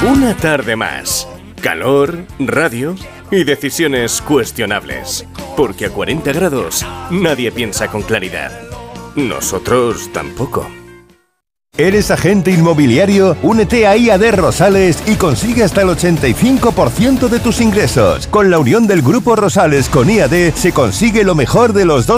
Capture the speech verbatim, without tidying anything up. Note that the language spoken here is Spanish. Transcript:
Una tarde más. Calor, radio y decisiones cuestionables. Porque a cuarenta grados nadie piensa con claridad. Nosotros tampoco. ¿Eres agente inmobiliario? Únete a I A D Rosales y consigue hasta el ochenta y cinco por ciento de tus ingresos. Con la unión del Grupo Rosales con I A D se consigue lo mejor de los dos